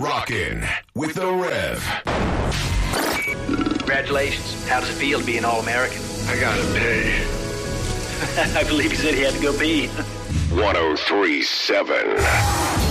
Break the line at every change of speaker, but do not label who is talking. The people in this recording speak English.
Rockin' with the Rev.
Congratulations. How does it feel to be an All-American?
I gotta pay.
I believe he said he had to go pee.
1037